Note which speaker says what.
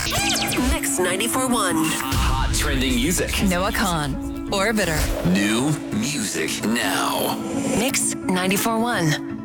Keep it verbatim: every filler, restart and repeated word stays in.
Speaker 1: Mix ninety-four point one.
Speaker 2: Hot trending music.
Speaker 3: Noah Khan, Orbiter.
Speaker 2: New music now.
Speaker 1: Mix ninety-four point one.